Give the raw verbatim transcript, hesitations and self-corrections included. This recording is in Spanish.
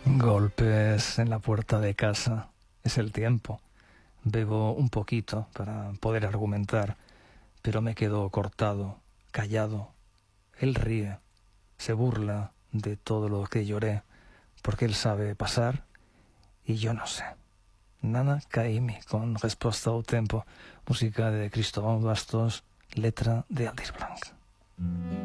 Golpes en la puerta de casa. Es el tiempo. Bebo un poquito para poder argumentar, pero me quedo cortado, callado. Él ríe, se burla de todo lo que lloré, porque él sabe pasar y yo no sé. Nana caimi con resposta ao tempo. Música de Cristóbal Bastos, letra de Aldis Blanc.